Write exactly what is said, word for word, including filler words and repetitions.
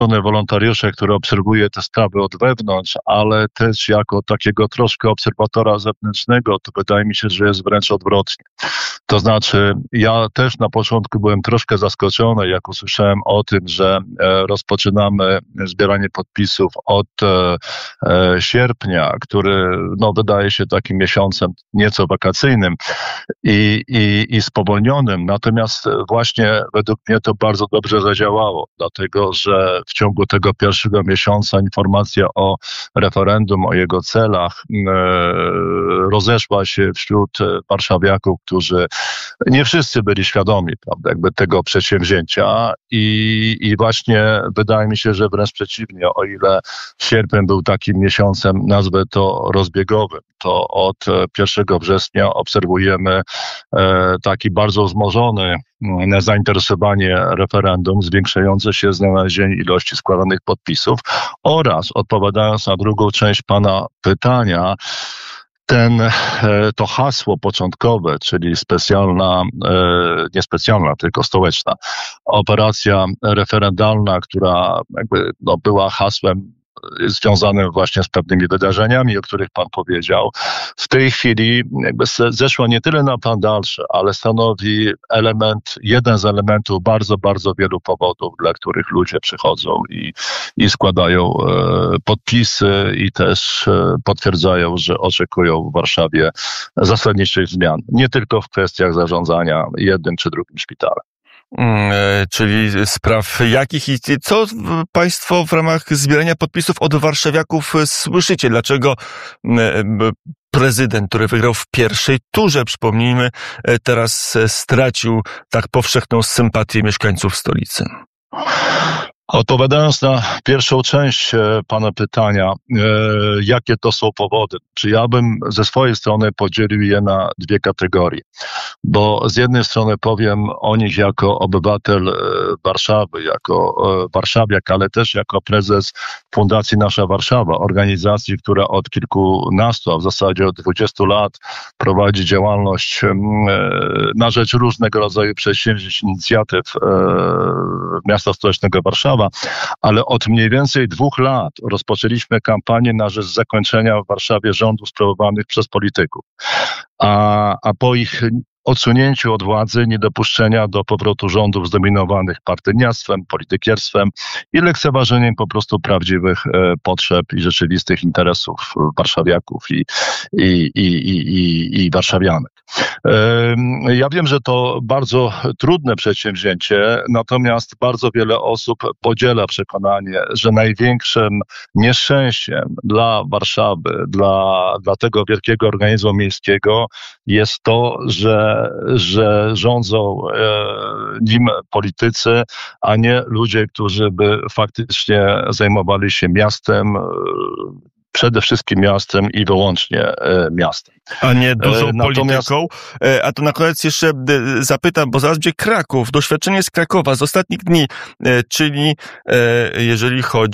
wolontariusza, który obserwuje te sprawy od wewnątrz, ale też jako takiego troszkę obserwatora zewnętrznego, to wydaje mi się, że jest wręcz odwrotnie. To znaczy, ja też na początku byłem troszkę zaskoczony, jak usłyszałem o tym, że e, rozpoczynamy zbieranie podpisów od e, e, sierpnia, który no, wydaje się takim miesiącem nieco wakacyjnym i, i, i spowolnionym. Natomiast właśnie według mnie to bardzo dobrze zadziałało, dlatego że w ciągu tego pierwszego miesiąca informacja o referendum, o jego celach e, rozeszła się wśród warszawiaków, którzy nie wszyscy byli świadomi, prawda, jakby tego przedsięwzięcia i, i właśnie wydaje mi się, że wręcz przeciwnie, o ile sierpień był takim miesiącem, nazwę to rozbiegowym, to od pierwszego września obserwujemy e, taki bardzo wzmożony na zainteresowanie referendum, zwiększające się znalezienie ilości składanych podpisów oraz, odpowiadając na drugą część pana pytania, ten, to hasło początkowe, czyli specjalna, nie specjalna, tylko stołeczna operacja referendalna, która jakby no, była hasłem związanym właśnie z pewnymi wydarzeniami, o których pan powiedział, w tej chwili jakby zeszła nie tyle na plan dalszy, ale stanowi element, jeden z elementów bardzo, bardzo wielu powodów, dla których ludzie przychodzą i, i składają e, podpisy i też e, potwierdzają, że oczekują w Warszawie zasadniczych zmian. Nie tylko w kwestiach zarządzania jednym czy drugim szpitalem. Czyli spraw jakich i co państwo w ramach zbierania podpisów od warszawiaków słyszycie? Dlaczego prezydent, który wygrał w pierwszej turze, przypomnijmy, teraz stracił tak powszechną sympatię mieszkańców stolicy? Odpowiadając na pierwszą część pana pytania, e, jakie to są powody? Czy ja bym ze swojej strony podzielił je na dwie kategorie? Bo z jednej strony powiem o nich jako obywatel Warszawy, jako warszawiak, ale też jako prezes Fundacji Nasza Warszawa, organizacji, która od kilkunastu, a w zasadzie od dwudziestu lat prowadzi działalność e, na rzecz różnego rodzaju przedsięwzięć, inicjatyw e, miasta stołecznego Warszawa. Ale od mniej więcej dwóch lat rozpoczęliśmy kampanię na rzecz zakończenia w Warszawie rządów sprawowanych przez polityków. A, a po ich odsunięciu od władzy, niedopuszczenia do powrotu rządów zdominowanych partyjniactwem, politykierstwem i lekceważeniem po prostu prawdziwych e, potrzeb i rzeczywistych interesów warszawiaków i, i, i, i, i, i warszawianek. E, ja wiem, że to bardzo trudne przedsięwzięcie, natomiast bardzo wiele osób podziela przekonanie, że największym nieszczęściem dla Warszawy, dla, dla tego wielkiego organizmu miejskiego jest to, że że rządzą e, nim politycy, a nie ludzie, którzy by faktycznie zajmowali się miastem, e, przede wszystkim miastem i wyłącznie e, miastem. A nie dużą e, natomiast... polityką. E, a to na koniec jeszcze e, zapytam, bo zaraz będzie Kraków. Doświadczenie z Krakowa z ostatnich dni, e, czyli e, jeżeli chodzi